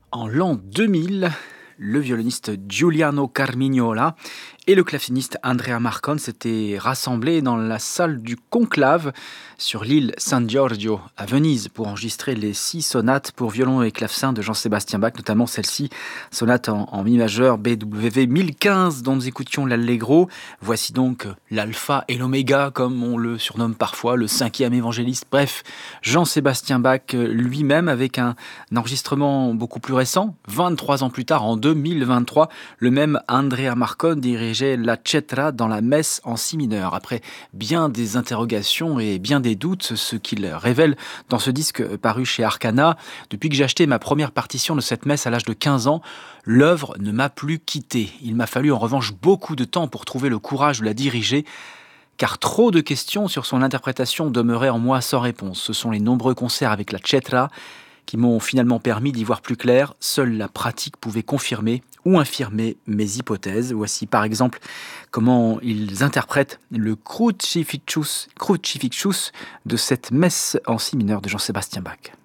En l'an 2000, le violoniste Giuliano Carmignola et le claveciniste Andrea Marcon s'étaient rassemblés dans la salle du Conclave sur l'île San Giorgio à Venise pour enregistrer les 6 sonates pour violon et clavecin de Jean-Sébastien Bach, notamment celle-ci, sonate en mi majeur BWV 1015 dont nous écoutions l'allegro. Voici donc l'alpha et l'oméga comme on le surnomme parfois, le 5e évangéliste. Bref, Jean-Sébastien Bach lui-même avec un enregistrement beaucoup plus récent, 23 ans plus tard, en 2023, le même Andrea Marcon dirigeait la Cetra dans la messe en si mineur. Après bien des interrogations et bien des doutes, ce qu'il révèle dans ce disque paru chez Arcana, depuis que j'ai acheté ma première partition de cette messe à l'âge de 15 ans, l'œuvre ne m'a plus quitté. Il m'a fallu en revanche beaucoup de temps pour trouver le courage de la diriger, car trop de questions sur son interprétation demeuraient en moi sans réponse. Ce sont les nombreux concerts avec la Cetra qui m'ont finalement permis d'y voir plus clair. Seule la pratique pouvait confirmer ou infirmer mes hypothèses. Voici par exemple comment ils interprètent le Crucifixus de cette messe en si mineur de Jean-Sébastien Bach.